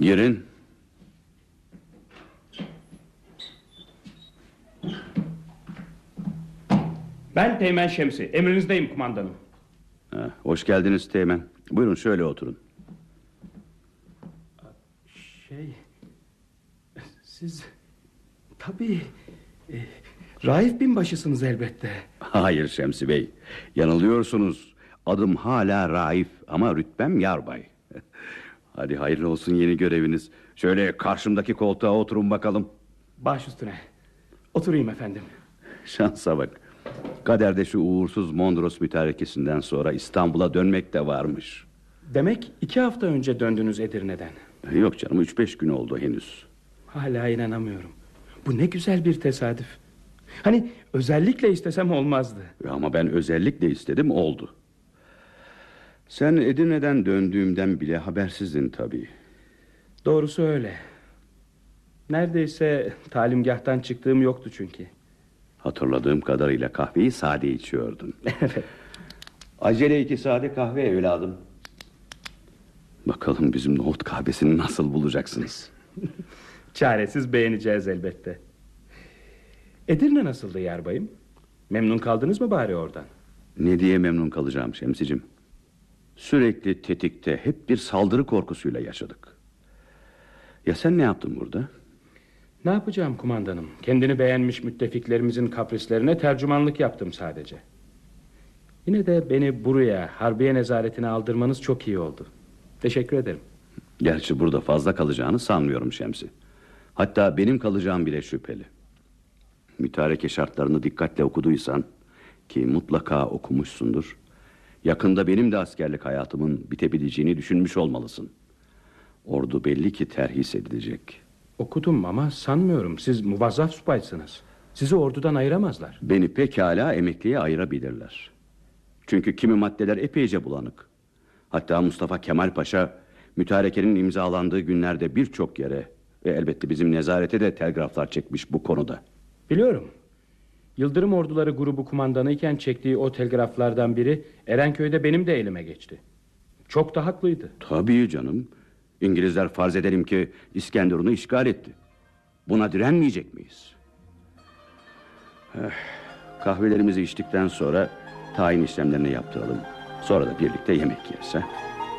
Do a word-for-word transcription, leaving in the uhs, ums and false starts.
Girin. Ben Teğmen Şemsi. Emrinizdeyim kumandanım. Ha, hoş geldiniz Teğmen. Buyurun şöyle oturun. Şey... Siz... Tabii... E, Raif binbaşısınız elbette. Hayır Şemsi Bey. Yanılıyorsunuz. Adım hala Raif ama rütbem yarbay. Hadi hayırlı olsun yeni göreviniz. Şöyle karşımdaki koltuğa oturun bakalım. Baş üstüne. Oturayım efendim. Şansa bak. Kaderde şu uğursuz Mondros mütarekesinden sonra İstanbul'a dönmek de varmış. Demek iki hafta önce döndünüz Edirne'den. Yok canım, üç beş gün oldu henüz. Hala inanamıyorum. Bu ne güzel bir tesadüf. Hani özellikle istesem olmazdı. Ama ben özellikle istedim, oldu. Sen Edirne'den döndüğümden bile habersizdin tabii. Doğrusu öyle. Neredeyse talimgahtan çıktığım yoktu çünkü. Hatırladığım kadarıyla kahveyi sade içiyordun. Evet. Acele iki sade kahve evladım. Bakalım bizim nohut kahvesini nasıl bulacaksınız? Çaresiz beğeneceğiz elbette. Edirne nasıldı yarbayım? Memnun kaldınız mı bari oradan? Ne diye memnun kalacağım Şemsicim? Sürekli tetikte, hep bir saldırı korkusuyla yaşadık. Ya sen ne yaptın burada? Ne yapacağım kumandanım? Kendini beğenmiş müttefiklerimizin kaprislerine tercümanlık yaptım sadece. Yine de beni buraya, harbiye nezaretine aldırmanız çok iyi oldu. Teşekkür ederim. Gerçi burada fazla kalacağını sanmıyorum Şemsi. Hatta benim kalacağım bile şüpheli. Mütareke şartlarını dikkatle okuduysan, ki mutlaka okumuşsundur, yakında benim de askerlik hayatımın bitebileceğini düşünmüş olmalısın. Ordu belli ki terhis edilecek. Okudum ama sanmıyorum. Siz muvazzaf subaysınız. Sizi ordudan ayıramazlar. Beni pekala emekliye ayırabilirler. Çünkü kimi maddeler epeyce bulanık. Hatta Mustafa Kemal Paşa mütarekenin imzalandığı günlerde birçok yere ve elbette bizim nezarete de telgraflar çekmiş bu konuda. Biliyorum. Yıldırım Orduları grubu kumandanı iken çektiği o telgraflardan biri Erenköy'de benim de elime geçti. Çok da haklıydı. Tabii canım. İngilizler farz edelim ki İskenderun'u işgal etti. Buna direnmeyecek miyiz? Eh, kahvelerimizi içtikten sonra tayin işlemlerini yaptıralım. Sonra da birlikte yemek yeriz. He?